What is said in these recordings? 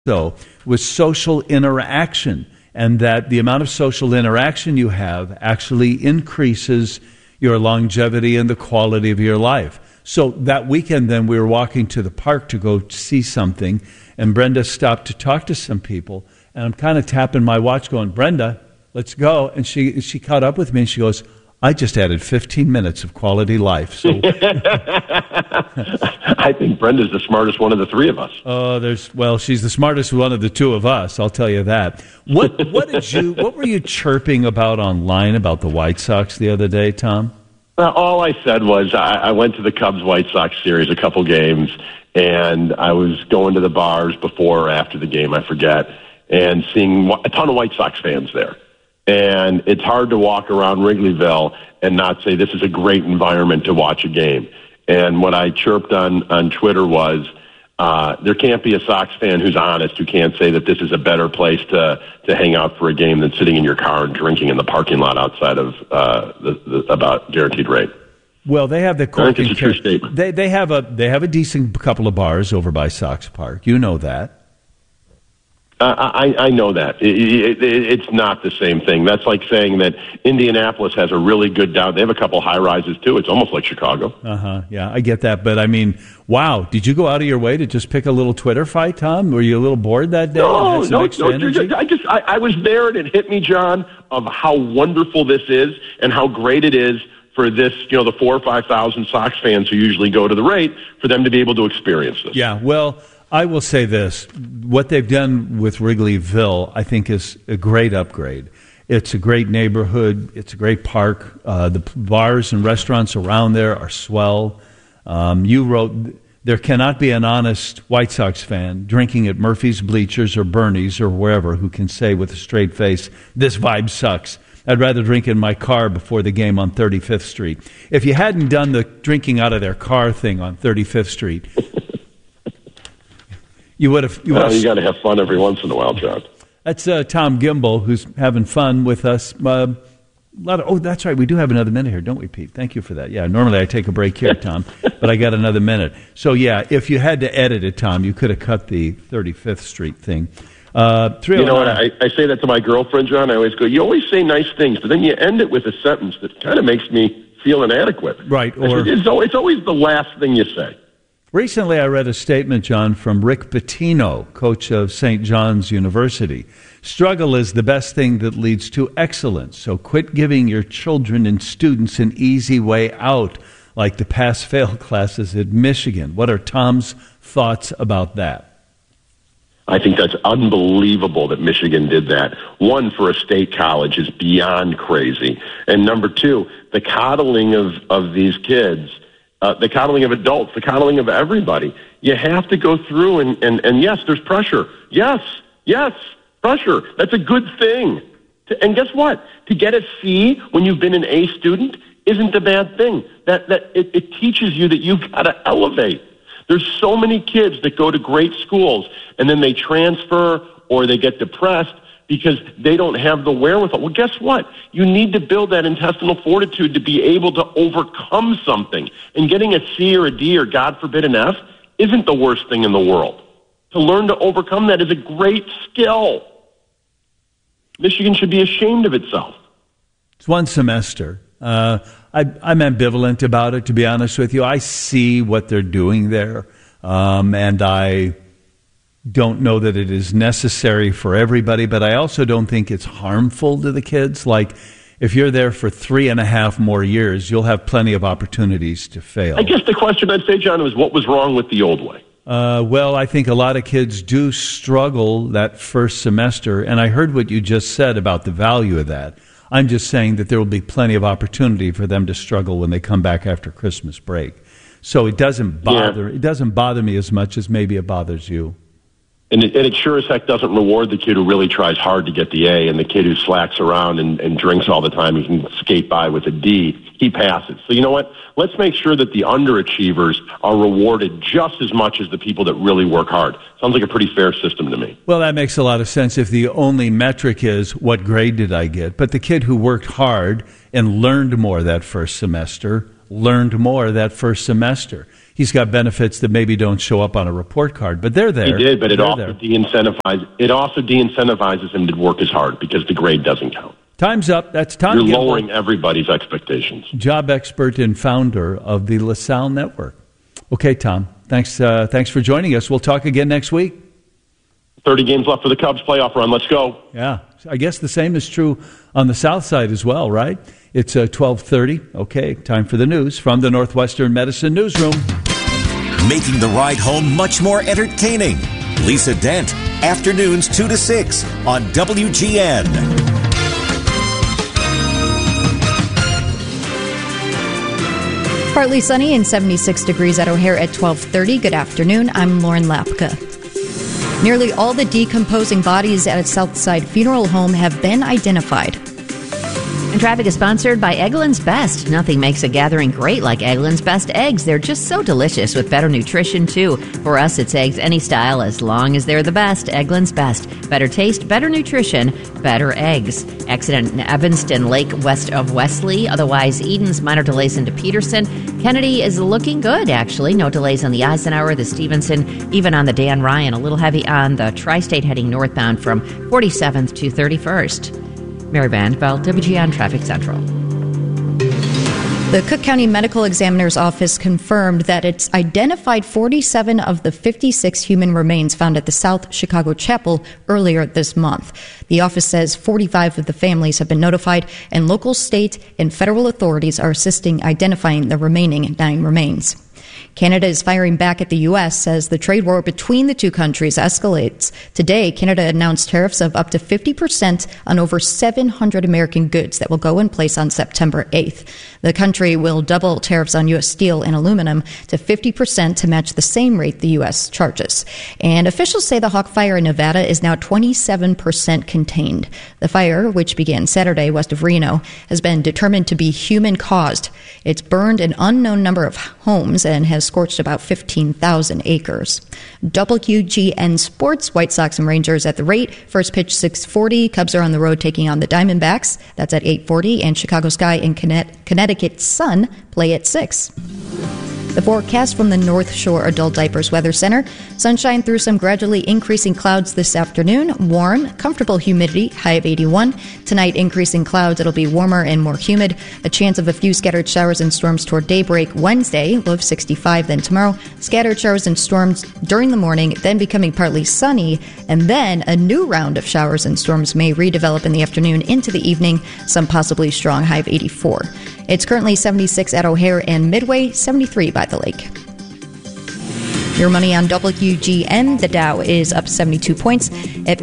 So with social interaction, and that the amount of social interaction you have actually increases your longevity and the quality of your life. So that weekend then we were walking to the park to go see something, and Brenda stopped to talk to some people, and I'm kind of tapping my watch going, Brenda, let's go. And she caught up with me and she goes, I just added 15 minutes of quality life. So I think Brenda's the smartest one of the three of us. She's the smartest one of the two of us, I'll tell you that. What were you chirping about online about the White Sox the other day, Tom? All I said was I went to the Cubs-White Sox series a couple games, and I was going to the bars before or after the game, I forget, and seeing a ton of White Sox fans there. And it's hard to walk around Wrigleyville and not say this is a great environment to watch a game. And what I chirped on Twitter was there can't be a Sox fan who's honest who can't say that this is a better place to hang out for a game than sitting in your car and drinking in the parking lot outside of about Guaranteed Rate. Well, they have the I think it's a true statement. They have a decent couple of bars over by Sox Park. You know that. I know that. It's not the same thing. That's like saying that Indianapolis has a really good down. They have a couple high rises, too. It's almost like Chicago. Yeah, I get that. But, I mean, wow. Did you go out of your way to just pick a little Twitter fight, Tom? Were you a little bored that day? No. I was there, and it hit me, John, of how wonderful this is and how great it is for this, the 4,000 or 5,000 Sox fans who usually go to the rate, for them to be able to experience this. Yeah, well, I will say this. What they've done with Wrigleyville, I think, is a great upgrade. It's a great neighborhood. It's a great park. The bars and restaurants around there are swell. You wrote, there cannot be an honest White Sox fan drinking at Murphy's Bleachers or Bernie's or wherever who can say with a straight face, this vibe sucks. I'd rather drink in my car before the game on 35th Street. If you hadn't done the drinking out of their car thing on 35th Street, you would have. You got to have fun every once in a while, John. That's Tom Gimbel, who's having fun with us. That's right. We do have another minute here, don't we, Pete? Thank you for that. Yeah, normally I take a break here, Tom, but I got another minute. So, yeah, if you had to edit it, Tom, you could have cut the 35th Street thing. You know what? I say that to my girlfriend, John. I always go, you always say nice things, but then you end it with a sentence that kind of makes me feel inadequate. Right. It's always the last thing you say. Recently, I read a statement, John, from Rick Pitino, coach of St. John's University. Struggle is the best thing that leads to excellence, so quit giving your children and students an easy way out, like the pass-fail classes at Michigan. What are Tom's thoughts about that? I think that's unbelievable that Michigan did that. One, for a state college is beyond crazy. And number two, the coddling of these kids, the coddling of adults, the coddling of everybody. You have to go through and yes, there's pressure. Yes, pressure. That's a good thing. And guess what? To get a C when you've been an A student isn't a bad thing. It teaches you that you've got to elevate. There's so many kids that go to great schools and then they transfer or they get depressed because they don't have the wherewithal. Well, guess what? You need to build that intestinal fortitude to be able to overcome something. And getting a C or a D or, God forbid, an F isn't the worst thing in the world. To learn to overcome that is a great skill. Michigan should be ashamed of itself. It's one semester. I'm ambivalent about it, to be honest with you. I see what they're doing there, and I don't know that it is necessary for everybody, but I also don't think it's harmful to the kids. Like, if you're there for 3.5 more years, you'll have plenty of opportunities to fail. I guess the question I'd say, John, was what was wrong with the old way? Well, I think a lot of kids do struggle that first semester, and I heard what you just said about the value of that. I'm just saying that there will be plenty of opportunity for them to struggle when they come back after Christmas break. So it doesn't bother me as much as maybe it bothers you. And it sure as heck doesn't reward the kid who really tries hard to get the A, and the kid who slacks around and drinks all the time and can skate by with a D, he passes. So you know what? Let's make sure that the underachievers are rewarded just as much as the people that really work hard. Sounds like a pretty fair system to me. Well, that makes a lot of sense if the only metric is what grade did I get. But the kid who worked hard and learned more that first semester, he's got benefits that maybe don't show up on a report card, but they're there. He did, but it also de-incentivizes him to work as hard because the grade doesn't count. Time's up. That's Tom You're Gilbert, lowering everybody's expectations. job expert and founder of the LaSalle Network. Okay, Tom, thanks for joining us. We'll talk again next week. 30 games left for the Cubs playoff run. Let's go. Yeah, I guess the same is true on the south side as well, right? It's 12:30. Okay, time for the news from the Northwestern Medicine Newsroom. Making the ride home much more entertaining. Lisa Dent, afternoons 2 to 6 on WGN. Partly sunny and 76 degrees at O'Hare at 12:30. Good afternoon. I'm Lauren Lapka. Nearly all the decomposing bodies at a Southside funeral home have been identified. And traffic is sponsored by Eggland's Best. Nothing makes a gathering great like Eggland's Best eggs. They're just so delicious with better nutrition, too. For us, it's eggs any style as long as they're the best. Eggland's Best. Better taste, better nutrition, better eggs. Accident in Evanston Lake west of Wesley. Otherwise, Eden's minor delays into Peterson. Kennedy is looking good, actually. No delays on the Eisenhower, the Stevenson, even on the Dan Ryan. A little heavy on the Tri-State heading northbound from 47th to 31st. Mary Vandeveld, WGN Traffic Central. The Cook County Medical Examiner's Office confirmed that it's identified 47 of the 56 human remains found at the South Chicago Chapel earlier this month. The office says 45 of the families have been notified, and local, state, and federal authorities are assisting identifying the remaining 9 remains. Canada is firing back at the U.S. as the trade war between the two countries escalates. Today, Canada announced tariffs of up to 50% on over 700 American goods that will go in place on September 8th. The country will double tariffs on U.S. steel and aluminum to 50% to match the same rate the U.S. charges. And officials say the Hawk Fire in Nevada is now 27% contained. The fire, which began Saturday west of Reno, has been determined to be human-caused. It's burned an unknown number of homes and has scorched about 15,000 acres. WGN Sports, White Sox and Rangers at the rate. First pitch 6:40. Cubs are on the road taking on the Diamondbacks. That's at 8:40. And Chicago Sky and Connecticut Sun play at 6. The forecast from the North Shore Adult Diapers Weather Center. Sunshine through some gradually increasing clouds this afternoon. Warm, comfortable humidity, high of 81. Tonight, increasing clouds. It'll be warmer and more humid. A chance of a few scattered showers and storms toward daybreak. Wednesday, low of 65. Then tomorrow, scattered showers and storms during the morning, then becoming partly sunny. And then a new round of showers and storms may redevelop in the afternoon into the evening. Some possibly strong, high of 84. It's currently 76 at O'Hare and Midway, 73 by the lake. Your money on WGN. The Dow is up 72 points at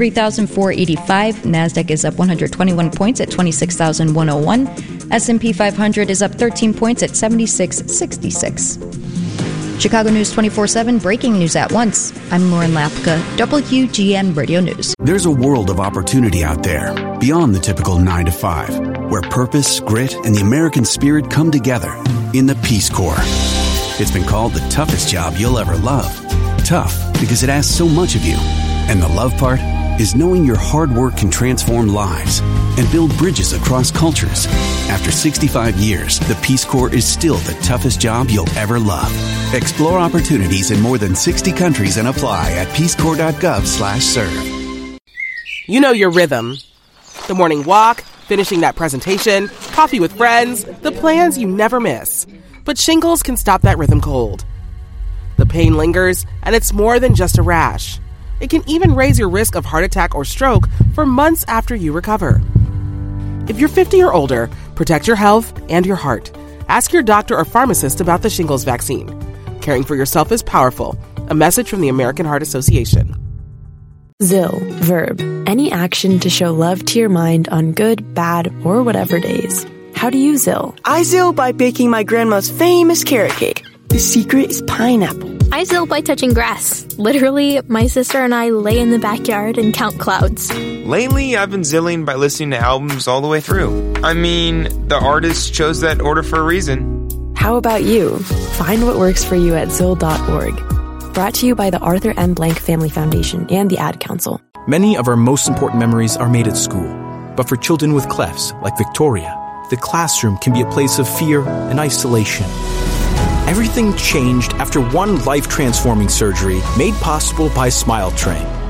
53,485. NASDAQ is up 121 points at 26,101. S&P 500 is up 13 points at 7666. Chicago News 24/7, breaking news at once. I'm Lauren Lapka, WGN Radio News. There's a world of opportunity out there, beyond the typical 9 to 5, where purpose, grit, and the American spirit come together in the Peace Corps. It's been called the toughest job you'll ever love. Tough because it asks so much of you. And the love part is knowing your hard work can transform lives and build bridges across cultures. After 65 years, the Peace Corps is still the toughest job you'll ever love. Explore opportunities in more than 60 countries and apply at peacecorps.gov/serve. You know your rhythm. The morning walk, finishing that presentation, coffee with friends, the plans you never miss. But shingles can stop that rhythm cold. The pain lingers, and it's more than just a rash. It can even raise your risk of heart attack or stroke for months after you recover. If you're 50 or older, protect your health and your heart. Ask your doctor or pharmacist about the shingles vaccine. Caring for yourself is powerful. A message from the American Heart Association. ZIL. Verb. Any action to show love to your mind on good, bad, or whatever days. How do you ZIL? I ZIL by baking my grandma's famous carrot cake. The secret is pineapple. I ZIL by touching grass. Literally, my sister and I lay in the backyard and count clouds. Lately, I've been ZILling by listening to albums all the way through. I mean, the artist chose that order for a reason. How about you? Find what works for you at ZIL.org. Brought to you by the Arthur M. Blank Family Foundation and the Ad Council. Many of our most important memories are made at school. But for children with clefs, like Victoria, the classroom can be a place of fear and isolation. Everything changed after one life-transforming surgery made possible by Smile Train.